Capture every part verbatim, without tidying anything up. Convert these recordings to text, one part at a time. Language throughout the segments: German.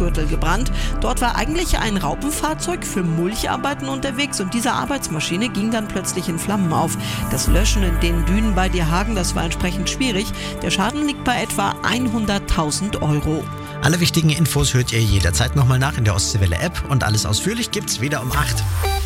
Bruchgürtel gebrannt. Dort war eigentlich ein Raupenfahrzeug für Mulcharbeiten unterwegs und diese Arbeitsmaschine ging dann plötzlich in Flammen auf. Das Löschen in den Dünen bei Dierhagen, das war entsprechend schwierig. Der Schaden liegt bei etwa hunderttausend Euro. Alle wichtigen Infos hört ihr jederzeit nochmal nach in der Ostseewelle-App und alles ausführlich gibt's wieder um acht.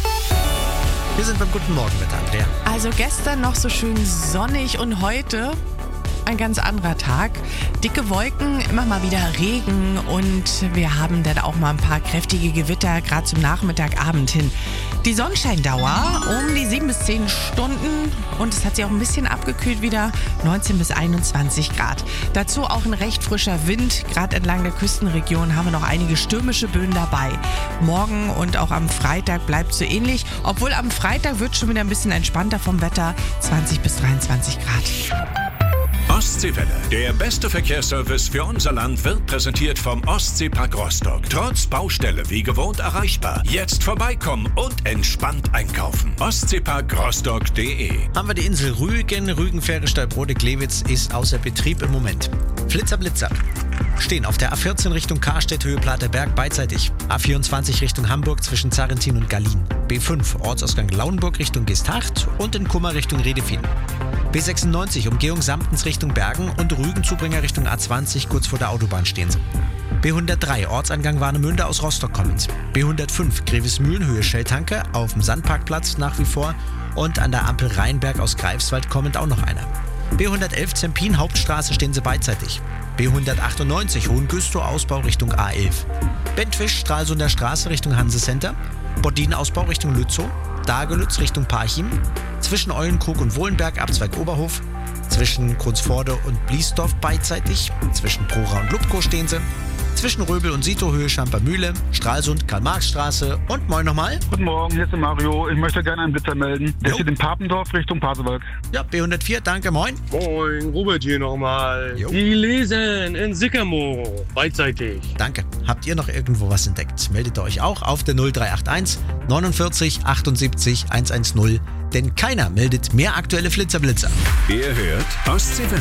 Wir sind beim Guten Morgen mit Andrea. Also gestern noch so schön sonnig und heute ein ganz anderer Tag. Dicke Wolken, immer mal wieder Regen und wir haben dann auch mal ein paar kräftige Gewitter, gerade zum Nachmittag, Abend hin. Die Sonnenscheindauer um die sieben bis zehn Stunden und es hat sich auch ein bisschen abgekühlt wieder, neunzehn bis einundzwanzig Grad. Dazu auch ein recht frischer Wind, gerade entlang der Küstenregion haben wir noch einige stürmische Böen dabei. Morgen und auch am Freitag bleibt so ähnlich, obwohl am Freitag wird schon wieder ein bisschen entspannter vom Wetter, zwanzig bis dreiundzwanzig Grad. Ostseewelle. Der beste Verkehrsservice für unser Land wird präsentiert vom Ostseepark Rostock. Trotz Baustelle wie gewohnt erreichbar. Jetzt vorbeikommen und entspannt einkaufen. ostseepark rostock punkt de. Haben wir die Insel Rügen, Rügen-Fähre Stolbrode-Glewitz ist außer Betrieb im Moment. Flitzer Blitzer. Stehen auf der A vierzehn Richtung Karstedt, Höhe Platerberg beidseitig. A vierundzwanzig Richtung Hamburg zwischen Zarentin und Gallien. B fünf Ortsausgang Lauenburg Richtung Geesthacht und in Kummer Richtung Redefin. B sechsundneunzig Umgehung Samtens Richtung Bergen und Rügenzubringer Richtung A zwanzig kurz vor der Autobahn stehen sie. B hundertdrei Ortsangang Warnemünde aus Rostock kommend. B hundertfünf Grevesmühlen Höhe Schelltanke auf dem Sandparkplatz nach wie vor und an der Ampel Rheinberg aus Greifswald kommend auch noch einer. B hundertelf Zempin Hauptstraße stehen sie beidseitig. B hundertachtundneunzig Hohengüstow Ausbau Richtung A elf. Bentwisch Stralsunder Straße Richtung Hanse Center. Boddin Ausbau Richtung Lützow. Dagelütz Richtung Parchim. Zwischen Eulenkrug und Wohlenberg Abzweig Oberhof. Zwischen Krunsforde und Bliesdorf beidseitig. Zwischen Prora und Lubkow stehen sie. Zwischen Röbel und Sito Höhe Schampermühle, Stralsund, Karl-Marx-Straße und moin nochmal. Guten Morgen, hier ist der Mario. Ich möchte gerne einen Blitzer melden. Der Jo. steht in Papendorf Richtung Pasewalk. Ja, B hundertvier, danke, moin. Moin, Robert hier nochmal. Jo. Die lesen in Sycamore, beidseitig. Danke. Habt ihr noch irgendwo was entdeckt? Meldet ihr euch auch auf der null drei acht eins neunundvierzig achtundsiebzig hundertzehn. Denn keiner meldet mehr aktuelle Flitzerblitzer. Ihr hört Ostseewelle.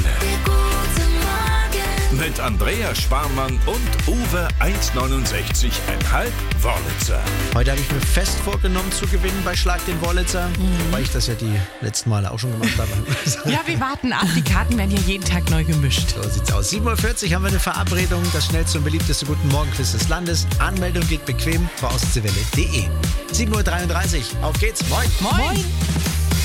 Mit Andrea Sparmann und Uwe eins neunundsechzig Komma fünf Wörlitzer. Heute habe ich mir fest vorgenommen zu gewinnen bei Schlag den Wörlitzer, mhm. weil ich das ja die letzten Male auch schon gemacht habe. Ja, wir warten ab, die Karten werden ja jeden Tag neu gemischt. So sieht's aus. sieben Uhr vierzig haben wir eine Verabredung, das schnellste und beliebteste Guten Morgen-Quiz des Landes. Anmeldung geht bequem bei ostseewelle punkt de. sieben Uhr dreiunddreißig, auf geht's, moin. Moin. Moin.